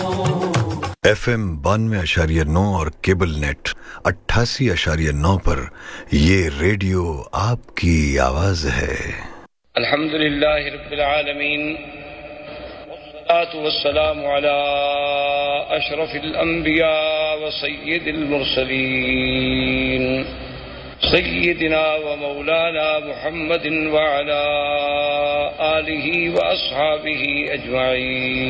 FM 92.9 और cable net 88.9 पर ये रेडियो आपकी आवाज है। अल्हम्दुलिल्लाहि रब्बिल आलमीन वस्सलातु वस्सलामु अला अशरफिल अंबिया व सय्यिदिल मुरसलीन सय्यिदिना व मौलाना मुहम्मदिन व अला आलिहि व अस्हाबिहि अजमाइन।